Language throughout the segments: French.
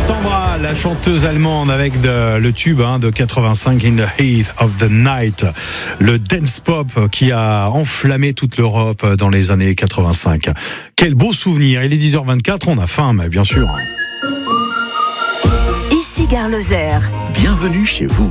Sandra, la chanteuse allemande avec le tube de 85 In the Heat of the Night, le dance pop qui a enflammé toute l'Europe dans les années 85. Quel beau souvenir. Il est 10h24, on a faim, mais bien sûr. Ici Gare Lozère. Bienvenue chez vous.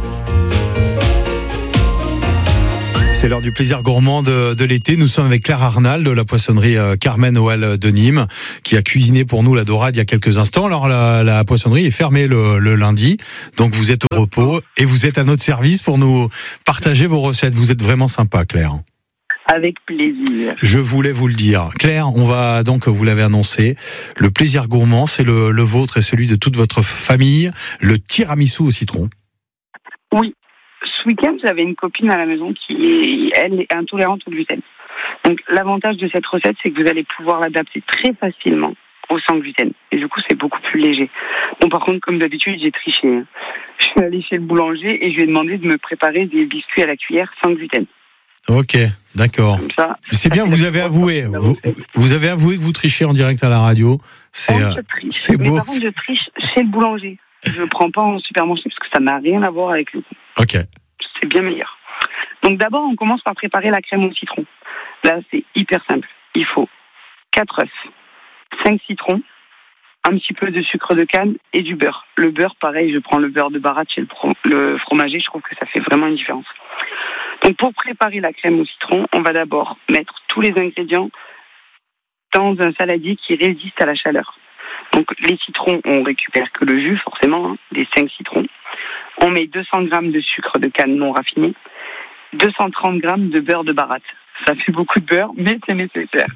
C'est l'heure du plaisir gourmand de l'été. Nous sommes avec Claire Arnal de la poissonnerie Carmen Noël de Nîmes, qui a cuisiné pour nous la dorade il y a quelques instants. Alors la poissonnerie est fermée le lundi, donc vous êtes au repos et vous êtes à notre service pour nous partager vos recettes. Vous êtes vraiment sympa, Claire. Avec plaisir. Je voulais vous le dire. Claire, on va donc, vous l'avez annoncé, le plaisir gourmand, c'est le vôtre et celui de toute votre famille, le tiramisu au citron. Oui. Ce week-end, j'avais une copine à la maison qui est intolérante au gluten. Donc, l'avantage de cette recette, c'est que vous allez pouvoir l'adapter très facilement au sans gluten. Et du coup, c'est beaucoup plus léger. Bon, par contre, comme d'habitude, j'ai triché. Je suis allée chez le boulanger et je lui ai demandé de me préparer des biscuits à la cuillère sans gluten. Ok, d'accord. Ça, c'est bien, vous avez avoué. Vous avez avoué que vous trichez en direct à la radio. C'est beau. Mais par contre, je triche chez le boulanger. Je ne prends pas en supermarché parce que ça n'a rien à voir avec le goût. Ok. C'est bien meilleur. Donc d'abord, on commence par préparer la crème au citron. Là, c'est hyper simple. Il faut 4 œufs, 5 citrons, un petit peu de sucre de canne et du beurre. Le beurre, pareil, je prends le beurre de Barat chez le fromager. Je trouve que ça fait vraiment une différence. Donc pour préparer la crème au citron, on va d'abord mettre tous les ingrédients dans un saladier qui résiste à la chaleur. Donc les citrons, on récupère que le jus, forcément, les 5 citrons. On met 200 grammes de sucre de canne non raffiné, 230 grammes de beurre de Barat. Ça fait beaucoup de beurre, mais c'est nécessaire.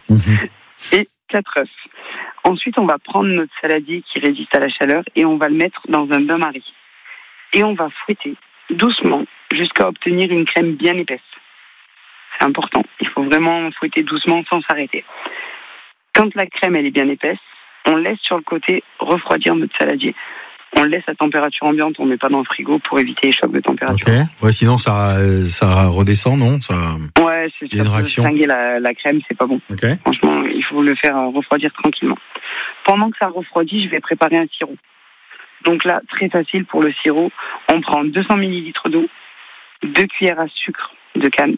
Et 4 œufs. Ensuite, on va prendre notre saladier qui résiste à la chaleur et on va le mettre dans un bain-marie. Et on va fouetter doucement jusqu'à obtenir une crème bien épaisse. C'est important. Il faut vraiment fouetter doucement sans s'arrêter. Quand la crème elle est bien épaisse, on laisse sur le côté refroidir notre saladier. On le laisse à température ambiante, on ne met pas dans le frigo pour éviter les chocs de température. Ok. Ouais, sinon ça redescend, non ça... Ouais, ça peut fringuer la crème, c'est pas bon. Okay. Franchement, il faut le faire refroidir tranquillement. Pendant que ça refroidit, je vais préparer un sirop. Donc là, très facile pour le sirop. On prend 200 ml d'eau, 2 cuillères à sucre de canne,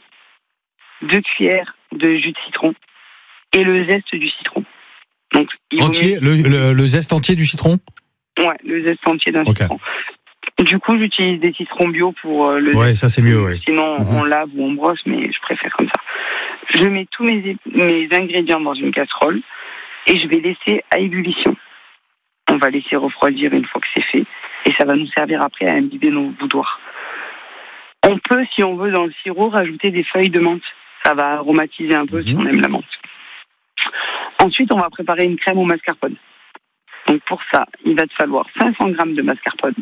2 cuillères de jus de citron et le zeste du citron. Donc, entier, le zeste entier du citron ? Ouais, le zeste entier d'un citron. Du coup, j'utilise des citrons bio pour le zeste. Ouais, ça c'est mieux, ouais. Sinon, on lave ou on brosse, mais je préfère comme ça. Je mets tous mes ingrédients dans une casserole et je vais laisser à ébullition. On va laisser refroidir une fois que c'est fait et ça va nous servir après à imbiber nos boudoirs. On peut, si on veut, dans le sirop, rajouter des feuilles de menthe. Ça va aromatiser un peu si on aime la menthe. Ensuite, on va préparer une crème au mascarpone. Donc pour ça, il va te falloir 500 grammes de mascarpone,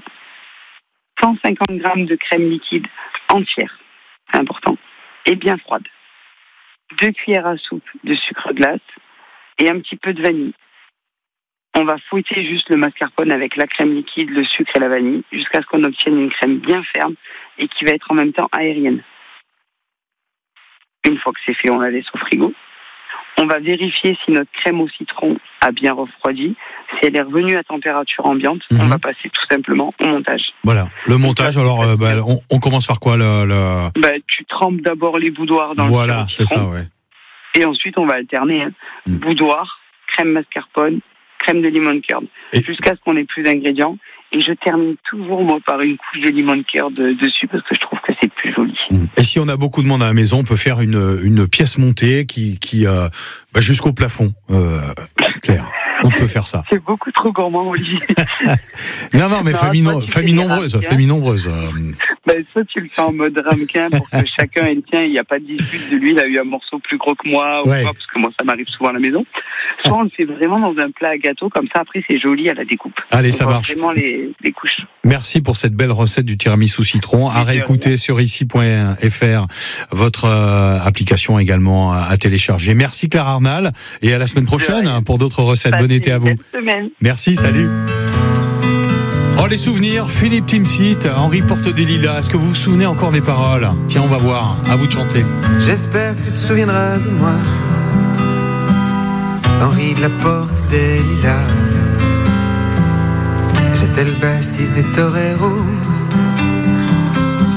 150 grammes de crème liquide entière, c'est important, et bien froide, 2 cuillères à soupe de sucre glace et un petit peu de vanille. On va fouetter juste le mascarpone avec la crème liquide, le sucre et la vanille, jusqu'à ce qu'on obtienne une crème bien ferme et qui va être en même temps aérienne. Une fois que c'est fait, on la laisse au frigo. On va vérifier si notre crème au citron a bien refroidi. Si elle est revenue à température ambiante, on va passer tout simplement au montage. Voilà, le montage, alors on commence par quoi tu trempes d'abord les boudoirs dans voilà, le citron. C'est ça, ouais. Et ensuite, on va alterner boudoir, crème mascarpone, crème de lemon curd, jusqu'à ce qu'on ait plus d'ingrédients. Et je termine toujours, moi, par une couche de lemon curd dessus parce que je trouve que c'est plus joli. Et si on a beaucoup de monde à la maison, on peut faire une pièce montée qui jusqu'au plafond, Claire. On peut faire ça. C'est beaucoup trop gourmand, Olivier. non, mais famille nombreuse. Soit tu le fais en mode ramequin pour que chacun ait le tien. Il n'y a pas de dispute de lui, il a eu un morceau plus gros que moi, ou pas, parce que moi, ça m'arrive souvent à la maison. Soit on le fait vraiment dans un plat à gâteau, comme ça, après, c'est joli à la découpe. Allez, ça marche. Vraiment les couches. Merci pour cette belle recette du tiramisu citron. À réécouter sur ici.fr, votre application également à télécharger. Merci Claire Arnal, et à la semaine prochaine pour d'autres recettes. Bon été à vous. Merci, salut. Oh, les souvenirs, Philippe Timsit, Henri Porte des Lilas. Est-ce que vous vous souvenez encore des paroles ? Tiens, on va voir. À vous de chanter. J'espère que tu te souviendras de moi, Henri de la Porte des Lilas. J'étais le bassiste des toreros.